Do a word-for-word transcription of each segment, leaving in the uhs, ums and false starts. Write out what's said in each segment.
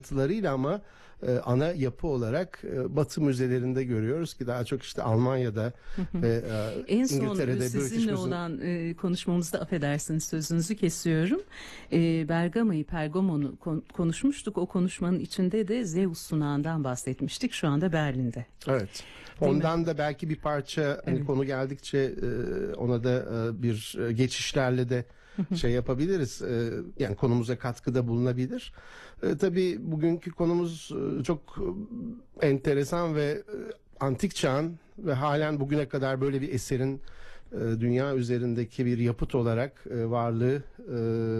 ayrıntılarıyla ama e, ana yapı olarak e, Batı müzelerinde görüyoruz ki daha çok işte Almanya'da ve e, En son İngiltere'de sizinle British olan e, konuşmamızda, affedersiniz sözünüzü kesiyorum. E, Bergama'yı, Pergamon'u kon- konuşmuştuk. O konuşmanın içinde de Zeus sunağından bahsetmiştik. Şu anda Berlin'de. Evet. Değil Ondan mi? da belki bir parça hani Evet. konu geldikçe e, ona da e, bir e, geçişlerle de şey yapabiliriz. E, yani konumuza katkıda bulunabilir. E, tabii bugünkü konumuz e, çok e, enteresan ve e, antik çağın ve halen bugüne kadar böyle bir eserin e, dünya üzerindeki bir yapıt olarak e, varlığı e,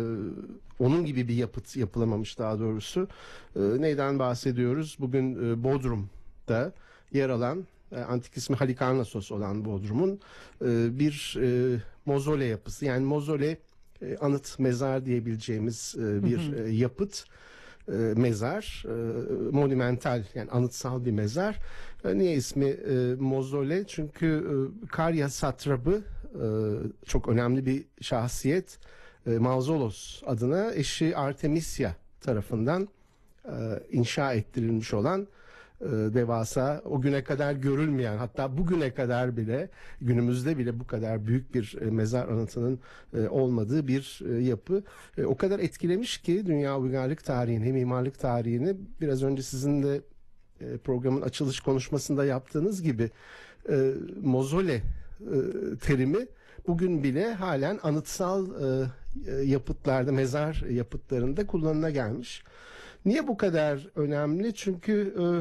onun gibi bir yapıt yapılamamış daha doğrusu. E, neyden bahsediyoruz? Bugün e, Bodrum'da yer alan e, antik ismi Halikarnassos olan Bodrum'un e, bir e, mozole yapısı. Yani mozole e, anıt mezar diyebileceğimiz e, bir e, yapıt. E, mezar, e, monumental yani anıtsal bir mezar. E, niye ismi e, mozole? Çünkü e, Karya satrabı e, çok önemli bir şahsiyet. E, Mausolos adına eşi Artemisia tarafından e, inşa ettirilmiş olan e, devasa, o güne kadar görülmeyen, hatta bugüne kadar bile, günümüzde bile bu kadar büyük bir e, mezar anıtının e, olmadığı bir e, yapı. E, o kadar etkilemiş ki dünya uygarlık tarihini, mimarlık tarihini, biraz önce sizin de e, programın açılış konuşmasında yaptığınız gibi e, mozole e, terimi bugün bile halen anıtsal e, e, yapıtlarda, mezar yapıtlarında kullanıla gelmiş. Niye bu kadar önemli? Çünkü e,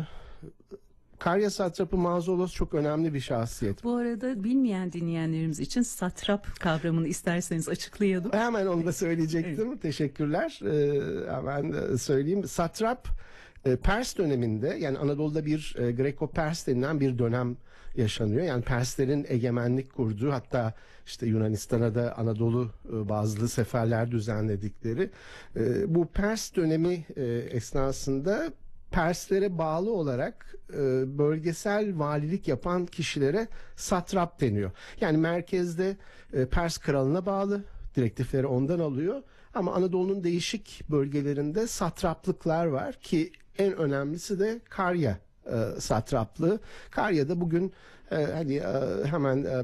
Karya satrapı Mausolos çok önemli bir şahsiyet. Bu arada bilmeyen dinleyenlerimiz için satrap kavramını isterseniz açıklayalım. Hemen onu da söyleyecektim. Evet. Teşekkürler. Ee, hemen söyleyeyim. Satrap e, Pers döneminde, yani Anadolu'da bir e, Greko-Pers denilen bir dönem yaşanıyor. Yani Perslerin egemenlik kurduğu, hatta işte Yunanistan'a da Anadolu e, bazlı seferler düzenledikleri e, bu Pers dönemi e, esnasında Perslere bağlı olarak e, bölgesel valilik yapan kişilere satrap deniyor. Yani merkezde e, Pers kralına bağlı, direktifleri ondan alıyor. Ama Anadolu'nun değişik bölgelerinde satraplıklar var ki en önemlisi de Karya e, satraplığı. Karya'da bugün e, hani e, hemen e,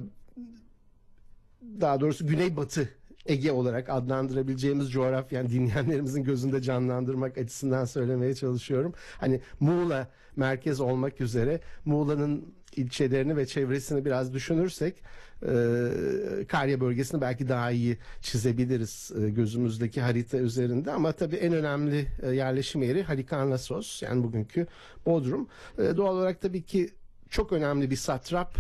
daha doğrusu Güneybatı Ege olarak adlandırabileceğimiz coğrafya, yani dinleyenlerimizin gözünde canlandırmak açısından söylemeye çalışıyorum. Hani Muğla merkez olmak üzere Muğla'nın ilçelerini ve çevresini biraz düşünürsek e, Karya bölgesini belki daha iyi çizebiliriz e, gözümüzdeki harita üzerinde, ama tabii en önemli e, yerleşim yeri Halikarnassos, yani bugünkü Bodrum. E, doğal olarak tabii ki çok önemli bir satrap,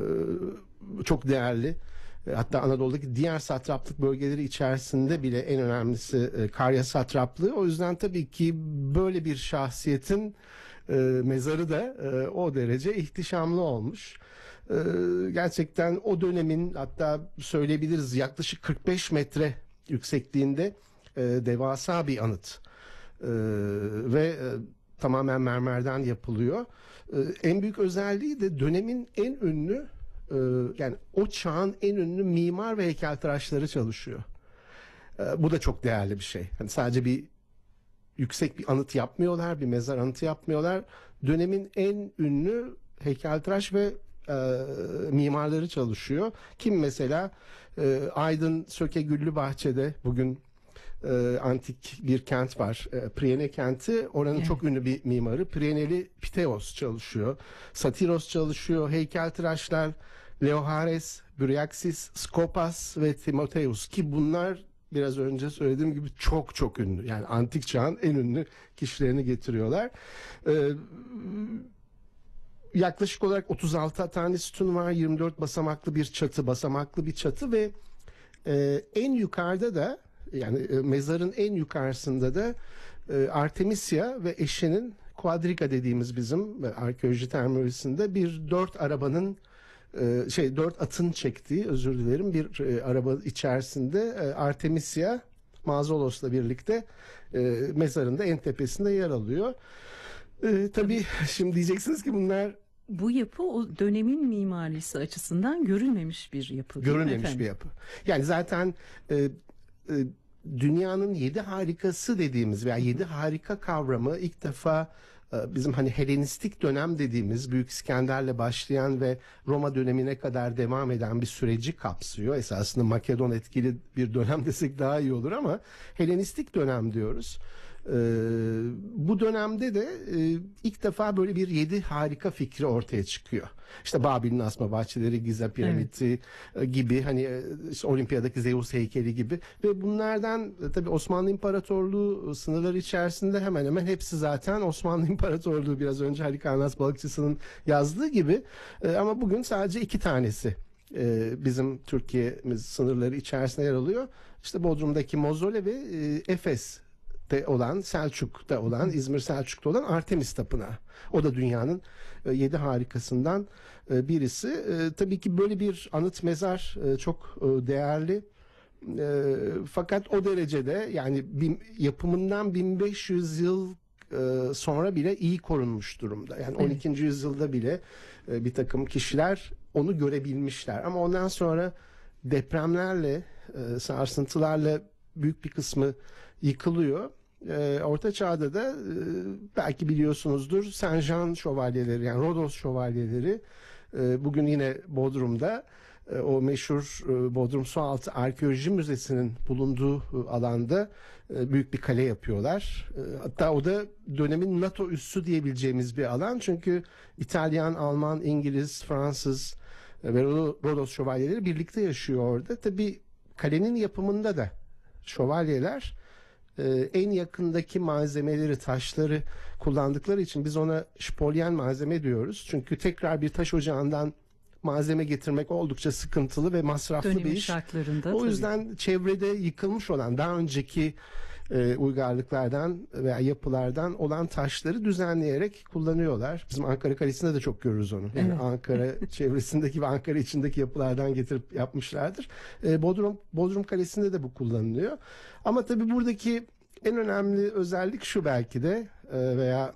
e, çok değerli. Hatta Anadolu'daki diğer satraplık bölgeleri içerisinde bile en önemlisi e, Karya satraplığı. O yüzden tabii ki böyle bir şahsiyetin e, mezarı da e, o derece ihtişamlı olmuş. E, gerçekten o dönemin, hatta söyleyebiliriz yaklaşık kırk beş metre yüksekliğinde e, devasa bir anıt. E, ve e, tamamen mermerden yapılıyor. E, en büyük özelliği de dönemin en ünlü, yani o çağın en ünlü mimar ve heykeltıraşları çalışıyor. Bu da çok değerli bir şey. Yani sadece bir yüksek bir anıt yapmıyorlar, bir mezar anıtı yapmıyorlar. Dönemin en ünlü heykeltıraş ve e, mimarları çalışıyor. Kim mesela? E, Aydın Söke Güllübahçe'de bugün e, antik bir kent var. E, Priene kenti. Oranın evet. çok ünlü bir mimarı. Prieneli Piteos çalışıyor. Satiros çalışıyor. Heykeltıraşlar Leohares, Bryaxis, Skopas ve Timotheus, ki bunlar biraz önce söylediğim gibi çok çok ünlü. Yani antik çağın en ünlü kişilerini getiriyorlar. Ee, yaklaşık olarak otuz altı tane sütun var. yirmi dört basamaklı bir çatı, basamaklı bir çatı ve e, en yukarıda da, yani e, mezarın en yukarısında da e, Artemisia ve eşinin Quadriga dediğimiz bizim arkeoloji terminolojisinde bir dört arabanın Ee, şey dört atın çektiği, özür dilerim, bir e, araba içerisinde e, Artemisia Mausolos'la birlikte e, mezarında en tepesinde yer alıyor. E, tabii şimdi diyeceksiniz ki bunlar, bu yapı o dönemin mimarisi açısından görülmemiş bir yapı. Görülmemiş bir yapı. Yani zaten e, e, dünyanın yedi harikası dediğimiz veya yedi harika kavramı ilk defa e, bizim hani Helenistik dönem dediğimiz Büyük İskender'le başlayan ve Roma dönemine kadar devam eden bir süreci kapsıyor. Esasında Makedon etkili bir dönem desek daha iyi olur ama Helenistik dönem diyoruz. Ee, bu dönemde de e, ilk defa böyle bir yedi harika fikri ortaya çıkıyor. İşte Babil'in asma bahçeleri, Giza piramidi e, gibi, hani e, işte Olimpiyadaki Zeus heykeli gibi ve bunlardan e, tabii Osmanlı İmparatorluğu sınırları içerisinde hemen hemen hepsi zaten Osmanlı İmparatorluğu, biraz önce Halikarnas Balıkçısı'nın yazdığı gibi. E, ama bugün sadece iki tanesi e, bizim Türkiye'miz sınırları içerisinde yer alıyor. İşte Bodrum'daki Mozole ve e, Efes de olan, Selçuk'ta olan, İzmir Selçuk'ta olan Artemis Tapınağı. O da dünyanın e, yedi harikasından e, birisi. E, tabii ki böyle bir anıt mezar e, çok e, değerli. E, fakat o derecede, yani bin, yapımından bin beş yüz yıl e, sonra bile iyi korunmuş durumda. Yani on ikinci Evet. yüzyılda bile e, bir takım kişiler onu görebilmişler. Ama ondan sonra depremlerle, e, sarsıntılarla büyük bir kısmı yıkılıyor. Ee, Orta Çağ'da da e, belki biliyorsunuzdur, Saint Jean şövalyeleri, yani Rodos şövalyeleri e, bugün yine Bodrum'da e, o meşhur e, Bodrum Sualtı Arkeoloji Müzesi'nin bulunduğu e, alanda e, büyük bir kale yapıyorlar. E, hatta o da dönemin NATO üssü diyebileceğimiz bir alan. Çünkü İtalyan, Alman, İngiliz, Fransız e, ve Rodos şövalyeleri birlikte yaşıyor orada. Tabii kalenin yapımında da şövalyeler en yakındaki malzemeleri, taşları kullandıkları için biz ona şpolyen malzeme diyoruz. Çünkü tekrar bir taş ocağından malzeme getirmek oldukça sıkıntılı ve masraflı Dönemin bir iş. şartlarında. O tabii. yüzden çevrede yıkılmış olan, daha önceki e, uygarlıklardan veya yapılardan olan taşları düzenleyerek kullanıyorlar. Bizim Ankara Kalesi'nde de çok görürüz onu. Yani Evet. Ankara çevresindeki ve Ankara içindeki yapılardan getirip yapmışlardır. E, Bodrum Bodrum Kalesi'nde de bu kullanılıyor. Ama tabii buradaki en önemli özellik şu belki de e, veya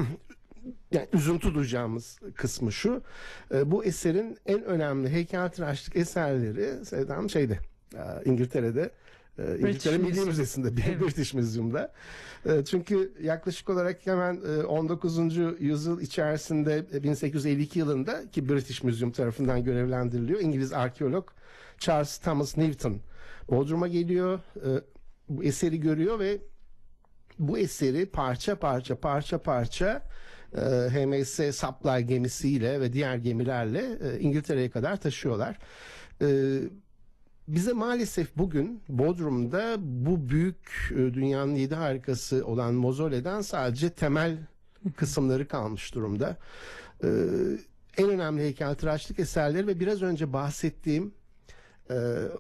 yani üzüntü duyacağımız kısmı şu. E, bu eserin en önemli heykeltıraşlık eserleri Sedam şeyde, e, İngiltere'de, e, İngiltere Milli Museum. Müzesi'nde, Evet. British Museum'da. E, çünkü yaklaşık olarak hemen e, on dokuzuncu yüzyıl içerisinde, e, bin sekiz yüz elli iki yılında ki British Museum tarafından görevlendiriliyor, İngiliz arkeolog Charles Thomas Newton Bodrum'a geliyor. E, bu eseri görüyor ve bu eseri parça parça parça parça e, H M S Supply gemisiyle ve diğer gemilerle e, İngiltere'ye kadar taşıyorlar. E, bize maalesef bugün Bodrum'da bu büyük e, dünyanın yedi harikası olan Mozole'den sadece temel kısımları kalmış durumda. E, en önemli heykeltıraşlık eserleri ve biraz önce bahsettiğim e,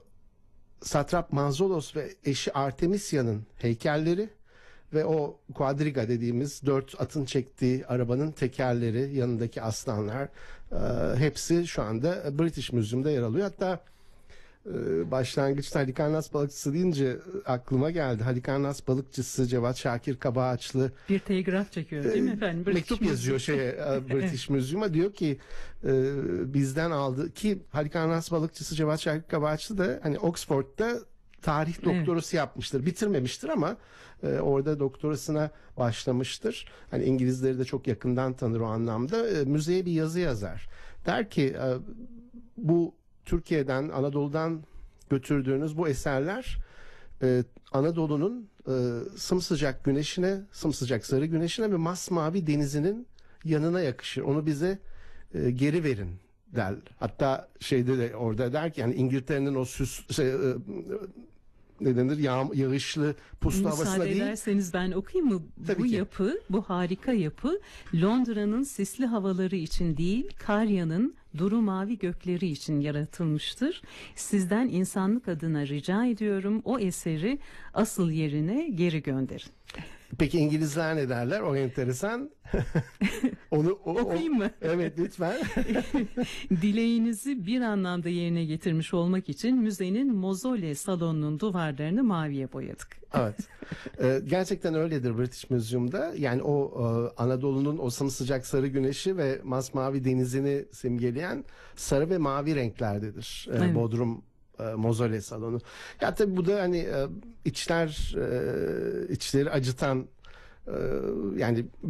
Satrap Manzolos ve eşi Artemisia'nın heykelleri ve o quadriga dediğimiz dört atın çektiği arabanın tekerleri, yanındaki aslanlar, e, hepsi şu anda British Museum'da yer alıyor. Hatta e, başlangıçta Halikarnas Balıkçısı deyince aklıma geldi. Halikarnas Balıkçısı Cevat Şakir Kabaağaçlı Bir telgraf çekiyor değil mi efendim? British mektup yazıyor şeye, e, British Museum'a, diyor ki e, bizden aldı ki Halikarnas Balıkçısı Cevat Şakir Kabaağaçlı da hani Oxford'da tarih doktorası yapmıştır. Bitirmemiştir ama e, orada doktorasına başlamıştır. Hani İngilizleri de çok yakından tanır o anlamda. E, müzeye bir yazı yazar. Der ki e, bu Türkiye'den, Anadolu'dan götürdüğünüz bu eserler e, Anadolu'nun e, sımsıcak güneşine, sımsıcak sarı güneşine ve masmavi denizinin yanına yakışır. Onu bize e, geri verin der. Hatta şeyde de orada der ki, yani İngiltere'nin o süs şey, e, ne denir, yağ, yağışlı puslu havasına Müsaade değil. ederseniz ben okuyayım mı? Tabii bu ki. yapı, bu harika yapı Londra'nın sisli havaları için değil, Karya'nın duru mavi gökleri için yaratılmıştır. Sizden insanlık adına rica ediyorum, o eseri asıl yerine geri gönderin. Peki İngilizler ne derler? O enteresan. Onu o, Okuyayım o- mı? Evet, lütfen. Dileğinizi bir anlamda yerine getirmiş olmak için müzenin mozole salonunun duvarlarını maviye boyadık. Evet. Ee, gerçekten öyledir British Museum'da. Yani o e, Anadolu'nun o sımsıcak sarı güneşi ve masmavi denizini simgeleyen sarı ve mavi renklerdedir. Ee, Evet. Bodrum e, mozole salonu. Ya tabii bu da hani e, içler e, içleri acıtan, e, yani